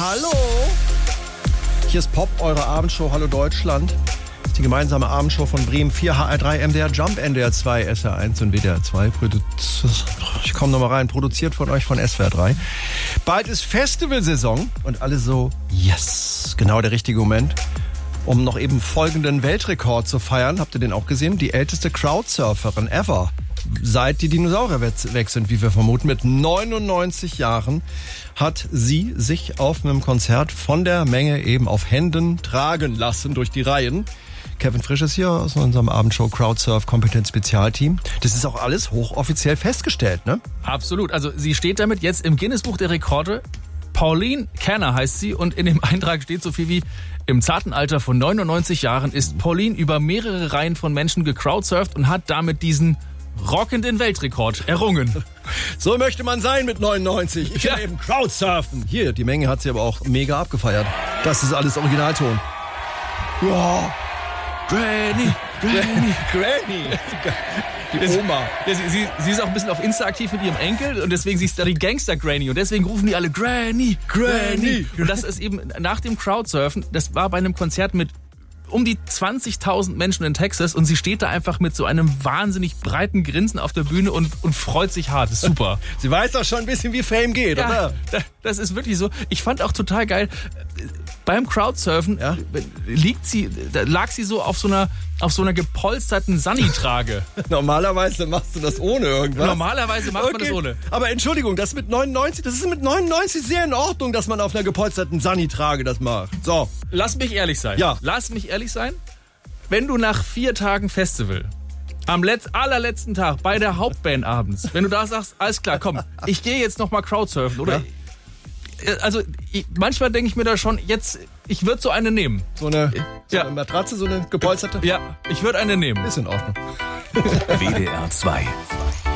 hallo. Hier ist Pop, eure Abendshow. Hallo Deutschland. Das ist die gemeinsame Abendshow von Bremen 4, HR3, MDR Jump, NDR 2, SR1 und WDR 2. Ich komme nochmal rein. Produziert von euch von SWR 3. Bald ist Festivalsaison und alle so, yes, genau der richtige Moment, um noch eben folgenden Weltrekord zu feiern. Habt ihr den auch gesehen? Die älteste Crowdsurferin ever. Seit die Dinosaurier weg sind, wie wir vermuten. Mit 99 Jahren hat sie sich auf einem Konzert von der Menge eben auf Händen tragen lassen durch die Reihen. Kevin Frisch ist hier aus unserem Abendshow Crowdsurf Kompetenz Spezialteam. Das ist auch alles hochoffiziell festgestellt, ne? Absolut. Also sie steht damit jetzt im Guinness-Buch der Rekorde. Pauline Kerner heißt sie und in dem Eintrag steht so viel wie: Im zarten Alter von 99 Jahren ist Pauline über mehrere Reihen von Menschen gecrowdsurft und hat damit diesen rockenden Weltrekord errungen. So möchte man sein mit 99. Ich will eben Crowdsurfen. Hier, die Menge hat sie aber auch mega abgefeiert. Das ist alles Originalton. Ja. Granny. Die Oma. Ja, sie ist auch ein bisschen auf Insta aktiv mit ihrem Enkel und deswegen sie ist da die Gangster-Granny und deswegen rufen die alle Granny. Und das ist eben nach dem Crowdsurfen, das war bei einem Konzert mit um die 20.000 Menschen in Texas und sie steht da einfach mit so einem wahnsinnig breiten Grinsen auf der Bühne und freut sich hart. Das ist super. Sie weiß doch schon ein bisschen, wie Fame geht, oder? Das ist wirklich so. Ich fand auch total geil, beim Crowdsurfen lag sie so auf so einer gepolsterten Sunny-Trage. Normalerweise machst du das ohne irgendwas. Normalerweise macht man das ohne. Aber Entschuldigung, das ist mit 99 sehr in Ordnung, dass man auf einer gepolsterten Sunny-Trage das macht. So. Lass mich ehrlich sein. Ja. Lass mich ehrlich sein. Wenn du nach 4 Tagen Festival, am allerletzten Tag, bei der Hauptband abends, wenn du da sagst, alles klar, komm, ich gehe jetzt nochmal Crowdsurfen, oder? Ja. Also, manchmal denke ich mir da schon, jetzt, ich würde so eine nehmen. So eine Matratze, so eine gepolsterte? Ja, ich würde eine nehmen. Ist in Ordnung. WDR 2